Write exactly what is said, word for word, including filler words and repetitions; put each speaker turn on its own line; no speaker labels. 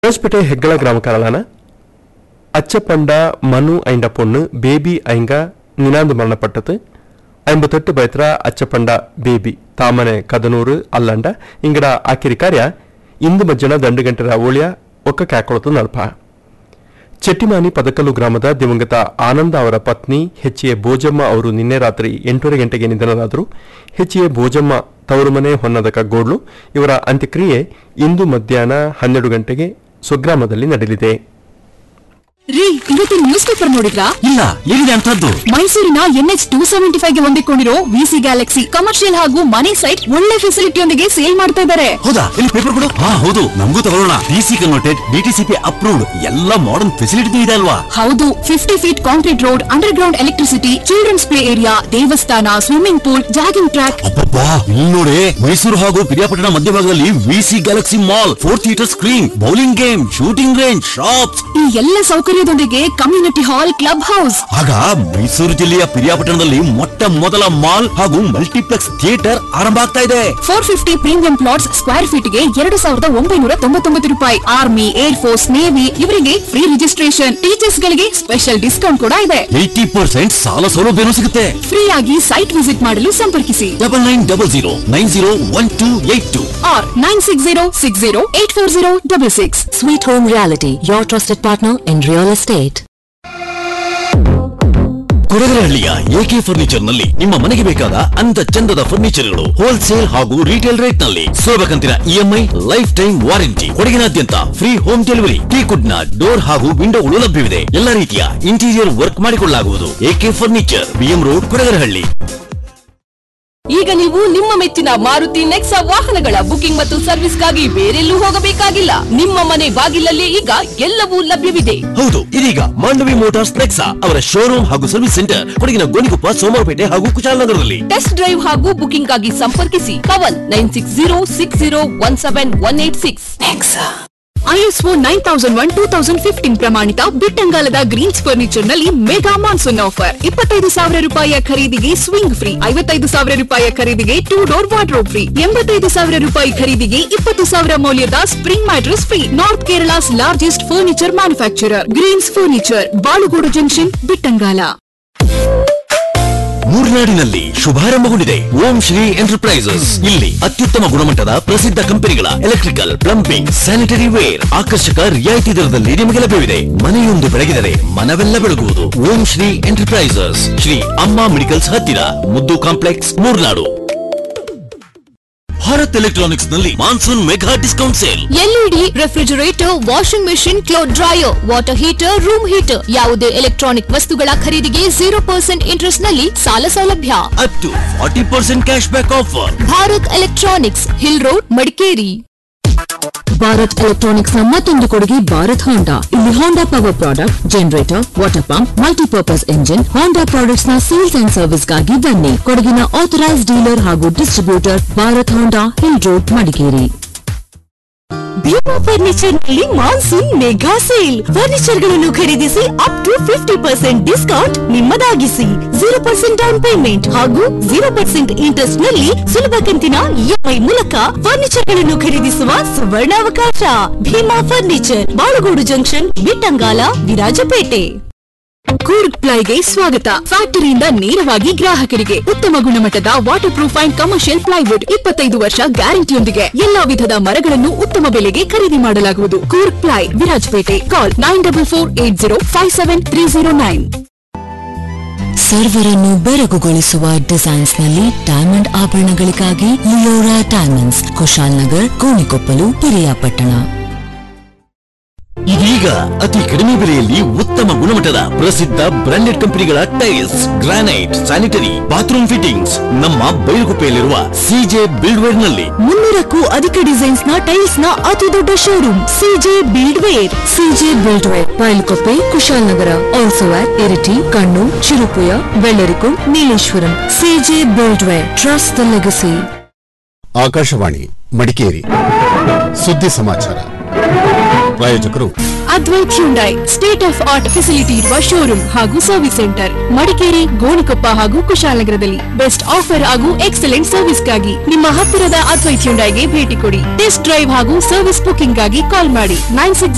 ஹோஸ்பிட்டே ஹெக்கல கிராமக்காரலான அச்சப்பண்டா மனு ஐண்ட பொண்ணு பேபி ஐங்க நினாந்து மரணப்பட்டது ஐம்பத்தெட்டு ಬೈತ್ರ ಅಚ್ಚಪಂಡ ಬೇಬಿ ತಾಮನೆ ಕದನೂರು ಅಲ್ಲಂಡ ಇಂಗಡ ಆಕಿರಿ ಕಾರ್ಯ ಇಂದು ಮಧ್ಯಾಹ್ನ ದಂಡು ಗಂಟೆರ ಓಳಿಯ ಒಕ್ಕ ಕ್ಯಾಕೊಳತು ನಲ್ಪ ಚೆಟ್ಟಿಮಾನಿ ಪದಕಲ್ಲು ಗ್ರಾಮದ ದಿವಂಗತ ಆನಂದ ಅವರ ಪತ್ನಿ ಹೆಚ್ಎ ಬೋಜಮ್ಮ ಅವರು ನಿನ್ನೆ ರಾತ್ರಿ ಎಂಟೂವರೆ ಗಂಟೆಗೆ ನಿಧನರಾದರು. ಹೆಚ್ಎ ಬೋಜಮ್ಮ ತವರು ಮನೆ ಹೊನ್ನದ ಕಗ್ಗೋಡ್ಲು. ಇವರ ಅಂತ್ಯಕ್ರಿಯೆ ಇಂದು ಮಧ್ಯಾಹ್ನ ಹನ್ನೆರಡು ಗಂಟೆಗೆ ಸ್ವಗ್ರಾಮದಲ್ಲಿ ನಡೆಯಲಿದೆ.
ರೀ, ಇವತ್ತು ನ್ಯೂಸ್ ಪೇಪರ್ ನೋಡಿದ್ರಾ?
ಇಲ್ಲ, ಏನಿದೆ ಅಂತದ್ದು?
ಮೈಸೂರಿನ N H two seventy five ಗೆ ಹೊಂದಿಕೊಂಡಿರೋ ವಿಸಿ ಗ್ಯಾಲಕ್ಸಿ ಕಮರ್ಷಿಯಲ್ ಹಾಗೂ ಮನಿ ಸೈಟ್ ಒಳ್ಳೆ ಫೆಸಿಲಿಟಿಯೊಂದಿಗೆ ಸೇಲ್ ಮಾಡ್ತಾ ಇದ್ದಾರೆ.
ಹೌದಾ? ಇಲ್ಲಿ ಪೇಪರ್ ಕೊಡು. ಹಾ ಹೌದು, ನಮಗೂ ತಗೊಳ್ಳೋಣ. ಡಿಸಿ ಕನ್ವರ್ಟೆಡ್, ಡಿಟಿಸಿಪಿ ಅಪ್ರೂವ್ಡ್, ಎಲ್ಲ ಮಾಡರ್ನ್ ಫೆಸಿಲಿಟಿ ಇದೆ ಅಲ್ವಾ?
ಹೌದು, fifty feet concrete road, under ground electricity, children's play area, ದೇವಸ್ಥಾನ, ಸ್ವಿಮ್ಮಿಂಗ್ ಪೂಲ್, ಜಾಗಿಂಗ್ ಟ್ರ್ಯಾಕ್.
ಅಬ್ಬಬ್ಬಾ, ಇಲ್ಲಿ ನೋಡಿ, ಮೈಸೂರು ಹಾಗೂ ಪಿರಿಯಾಪಟ್ಟಣ ಮಧ್ಯಭಾಗದಲ್ಲಿ VC Galaxy mall, four theatre screen, bowling game, shooting range, shops,
ಈ ಎಲ್ಲ ಸೌಕರ್ಯದೊಂದಿಗೆ ಕಮ್ಯುನಿಟಿ ಹಾಲ್, ಕ್ಲಬ್ ಹೌಸ್.
ಆಗ ಮೈಸೂರು ಜಿಲ್ಲೆಯ ಪಿರಿಯಾಪಟ್ಟಣದಲ್ಲಿ ಮೊಟ್ಟ ಮೊದಲ ಮಾಲ್ ಹಾಗೂ ಮಲ್ಟಿಪ್ಲೆಕ್ಸ್ ಥಿಯೇಟರ್ ಆರಂಭ ಆಗ್ತಾ ಇದೆ.
Four fifty premium plots square feet ಗೆ ಎರಡು ಸಾವಿರದ ಒಂಬೈನೂರ ತೊಂಬತ್ತೊಂಬತ್ತು ರೂಪಾಯಿ. ಆರ್ಮಿ, ಏರ್ ಫೋರ್ಸ್, ನೇವಿ ಇವರಿಗೆ ಫ್ರೀ ರಿಜಿಸ್ಟ್ರೇಷನ್. ಟೀಚರ್ಸ್ ಗಳಿಗೆ ಸ್ಪೆಷಲ್ ಡಿಸ್ಕೌಂಟ್ ಕೂಡ ಇದೆ.
ಏಟಿ ಪರ್ಸೆಂಟ್ ಸಾಲ ಸೌಲಭ್ಯನೂ ಸಿಗುತ್ತೆ.
ಫ್ರೀ ಆಗಿ ಸೈಟ್ ವಿಸಿಟ್ ಮಾಡಲು ಸಂಪರ್ಕಿಸಿ
double nine double zero nine zero one two eight two
or nine six zero six zero eight four zero six six.
Sweet Home Reality, your trusted partner in real estate.
ಕೊಡಗರಹಳ್ಳಿಯ A K furniture ನಲ್ಲಿ ನಿಮ್ಮ ಮನೆಗೆ ಬೇಕಾದ ಅಂದ ಚಂದದ ಫರ್ನಿಚರ್ಗಳು wholesale ಹಾಗೂ retail rate ನಲ್ಲಿ ಸುಲಭ ಕಂತಿನ EMI, life time warranty. ಕೊಡಗಿನಾದ್ಯಂತ free home delivery. ಟೀಕುಡ್ ನ ಡೋರ್ ಹಾಗೂ ವಿಂಡೋಗಳು ಲಭ್ಯವಿದೆ. ಎಲ್ಲ ರೀತಿಯ ಇಂಟೀರಿಯರ್ ವರ್ಕ್ ಮಾಡಿಕೊಳ್ಳಲಾಗುವುದು. A K furniture, BM road, Kodagarahalli.
ಈಗ ನೀವು ನಿಮ್ಮ ಮೆಚ್ಚಿನ ಮಾರುತಿ ನೆಕ್ಸಾ ವಾಹನಗಳ ಬುಕಿಂಗ್ ಮತ್ತು ಸರ್ವಿಸ್ಗಾಗಿ ಬೇರೆಲ್ಲೂ ಹೋಗಬೇಕಾಗಿಲ್ಲ. ನಿಮ್ಮ ಮನೆ ಬಾಗಿಲಲ್ಲಿ ಈಗ ಎಲ್ಲವೂ ಲಭ್ಯವಿದೆ.
ಹೌದು, ಇದೀಗ ಮಾಂಡವಿ ಮೋಟಾರ್ಸ್ ನೆಕ್ಸಾ ಅವರ ಶೋರೂಮ್ ಹಾಗೂ ಸರ್ವಿಸ್ ಸೆಂಟರ್ ಕೊಡಗಿನ ಗೋಣಿಕೊಪ್ಪ, ಸೋಮವಾರಪೇಟೆ ಹಾಗೂ ಕುಶಾಲನಗರದಲ್ಲಿ.
ಟೆಸ್ಟ್ ಡ್ರೈವ್ ಹಾಗೂ ಬುಕಿಂಗ್ ಆಗಿ ಸಂಪರ್ಕಿಸಿ Kavan nine six zero six zero one seven one eight six.
ISO nine thousand one two thousand fifteen ಪ್ರಮಾಣಿತ ಬಿಟ್ಟಂಗಾಲದ ಗ್ರೀನ್ಸ್ ಫರ್ನಿಚರ್ ನಲ್ಲಿ ಮೆಗಾ ಮಾನ್ಸೂನ್ ಆಫರ್. ಇಪ್ಪತ್ತೈದು ಸಾವಿರ ರೂಪಾಯಿಯ ಖರೀದಿಗೆ ಸ್ವಿಂಗ್ ಫ್ರೀ, ಐವತ್ತೈದು ಸಾವಿರ ರೂಪಾಯಿಯ ಖರೀದಿಗೆ ಟೂ ಡೋರ್ ವಾರ್ಡ್ರೋಬ್ ಫ್ರೀ, ಎಂಬತ್ತೈದು ಸಾವಿರ ರೂಪಾಯಿ ಖರೀದಿಗೆ ಇಪ್ಪತ್ತು ಸಾವಿರ ಮೌಲ್ಯದ spring mattress free. North Kerala's largest furniture manufacturer Green's furniture, Balugodu junction, Bittangala.
ಮೂರ್ನಾಡಿನಲ್ಲಿ ಶುಭಾರಂಭಗೊಂಡಿದೆ ಓಂ ಶ್ರೀ ಎಂಟರ್ಪ್ರೈಸಸ್. ಇಲ್ಲಿ ಅತ್ಯುತ್ತಮ ಗುಣಮಟ್ಟದ ಪ್ರಸಿದ್ಧ ಕಂಪನಿಗಳ ಎಲೆಕ್ಟ್ರಿಕಲ್, ಪ್ಲಂಬಿಂಗ್, ಸ್ಯಾನಿಟರಿ ವೇರ್ ಆಕರ್ಷಕ ರಿಯಾಯಿತಿ ದರದಲ್ಲಿ ನಿಮಗೆ ಲಭ್ಯವಿದೆ. ಮನೆಯೊಂದು ಬೆಳಗಿದರೆ ಮನವೆಲ್ಲ ಬೆಳಗುವುದು. ಓಂ ಶ್ರೀ ಎಂಟರ್ಪ್ರೈಸಸ್, ಶ್ರೀ ಅಮ್ಮ ಮೆಡಿಕಲ್ಸ್ ಹತ್ತಿರ, ಮುದ್ದು ಕಾಂಪ್ಲೆಕ್ಸ್, ಮೂರ್ನಾಡು. ಭಾರತ್ ಎಲೆಕ್ಟ್ರಾನಿಕ್ಸ್ ನಲ್ಲಿ monsoon mega discount sale.
LED, refrigerator, washing machine, cloth dryer, water heater, room heater ಯಾವುದೇ ಎಲೆಕ್ಟ್ರಾನಿಕ್ ವಸ್ತುಗಳ ಖರೀದಿಗೆ ಜೀರೋ ಪರ್ಸೆಂಟ್ ಇಂಟ್ರೆಸ್ಟ್ ನಲ್ಲಿ ಸಾಲ ಸೌಲಭ್ಯ.
Up to forty percent cash back offer.
Bharat electronics, hill road, Madikeri.
Bharat electronics ನ ಮತ್ತೊಂದು ಕೊಡುಗೆ ಭಾರತ್ ಹೋಂಡಾ. ಇಲ್ಲಿ ಹೋಂಡಾ power product, generator, water pump, multipurpose engine, ಹೋಂಡಾ ಪ್ರಾಡಕ್ಟ್ಸ್ ನ ಸೇಲ್ಸ್ ಅಂಡ್ ಸರ್ವಿಸ್ ಗಾಗಿ ಬನ್ನಿ. ಕೊಡಗಿನ ಆಥರೈಸ್ಡ್ ಡೀಲರ್ ಹಾಗೂ ಡಿಸ್ಟ್ರಿಬ್ಯೂಟರ್ ಭಾರತ್ ಹೋಂಡಾ, hill road, Madikeri.
Bima furniture ನಲ್ಲಿ ಮಾನ್ಸೂನ್ ಮೆಗಾ ಸೇಲ್. ಫರ್ನಿಚರ್ ಗಳನ್ನು ಖರೀದಿಸಿ up to fifty percent discount ನಿಮ್ಮದಾಗಿಸಿ. Zero percent down payment ಹಾಗೂ ಜೀರೋ ಪರ್ಸೆಂಟ್ ಇಂಟ್ರೆಸ್ಟ್ ನಲ್ಲಿ ಸುಲಭ ಕಂತಿನ ಇಎಂಐ ಮೂಲಕ ಫರ್ನಿಚರ್ ಗಳನ್ನು ಖರೀದಿಸುವ ಸುವರ್ಣಾವಕಾಶ. Bima furniture, Balugodu junction, Bittangala, Virajpet.
ಕೂರ್ಗ್ ಪ್ಲೈಗೆ ಸ್ವಾಗತ. ಫ್ಯಾಕ್ಟರಿಯಿಂದ ನೇರವಾಗಿ ಗ್ರಾಹಕರಿಗೆ ಉತ್ತಮ ಗುಣಮಟ್ಟದ water proof and commercial plywood, ಇಪ್ಪತ್ತೈದು ವರ್ಷ ಗ್ಯಾರಂಟಿಯೊಂದಿಗೆ ಎಲ್ಲಾ ವಿಧದ ಮರಗಳನ್ನು ಉತ್ತಮ ಬೆಲೆಗೆ ಖರೀದಿ ಮಾಡಲಾಗುವುದು. ಕೂರ್ಗ್ ಪ್ಲೈ, ವಿರಾಜಪೇಟೆ. ಕಾಲ್ nine double four eight zero five seven three zero nine.
ಸರ್ವರನ್ನು ಬೆರಗುಗೊಳಿಸುವ designs ನಲ್ಲಿ diamond ಆಭರಣಗಳಿಗಾಗಿ Leora diamonds, Kushalnagar, Gonikoppal, Piriyapatna.
ಇದೀಗ ಅತಿ ಕಡಿಮೆ ಬೆಲೆಯಲ್ಲಿ ಉತ್ತಮ ಗುಣಮಟ್ಟದ ಪ್ರಸಿದ್ಧ ಬ್ರಾಂಡೆಡ್ ಕಂಪನಿಗಳ tiles, granite, sanitary, bathroom fittings ನಮ್ಮ ಬೈಲುಗುಪ್ಪೆಯಲ್ಲಿರುವ ಸಿಜೆ ಬಿಲ್ಡ್ವೇರ್ ನಲ್ಲಿ.
ಮುನ್ನೂರಕ್ಕೂ ಅಧಿಕ ಡಿಸೈನ್ಸ್ ನ ಟೈಲ್ಸ್ ನ ಅತಿ ದೊಡ್ಡ showroom CJ ಬಿಲ್ಡ್ವೇರ್.
CJ ಬಿಲ್ಡ್ವೇರ್, ಬೈಲುಗುಪ್ಪೆ, Kushalnagar. Also at Iritty, Kannur, Cherupuzha, ಬೆಳ್ಳರಿಕು, Nileshwaram. CJ ಬಿಲ್ಡ್ವೇರ್, trust the legacy.
Akashvani Madikeri ಸುದ್ದಿ ಸಮಾಚಾರ. ಪ್ರಾಯೋಜಕರು
Advait Hyundai, state of art facility ಇರುವ ಶೋರೂಮ್ ಹಾಗೂ ಸರ್ವಿಸ್ ಸೆಂಟರ್, ಮಡಿಕೇರಿ, ಗೋಣಿಕೊಪ್ಪ ಹಾಗೂ ಕುಶಾಲನಗರದಲ್ಲಿ. ಬೆಸ್ಟ್ ಆಫರ್ ಹಾಗೂ ಎಕ್ಸಲೆಂಟ್ ಸರ್ವಿಸ್ಗಾಗಿ ನಿಮ್ಮ ಹತ್ತಿರದ ಅದ್ವೈತ್ ಹ್ಯುಂಡೈಗೆ ಭೇಟಿ ಕೊಡಿ. ಟೆಸ್ಟ್ ಡ್ರೈವ್ ಹಾಗೂ ಸರ್ವಿಸ್ ಬುಕಿಂಗ್ ಗಾಗಿ ಕಾಲ್ ಮಾಡಿ ನೈನ್ ಸಿಕ್ಸ್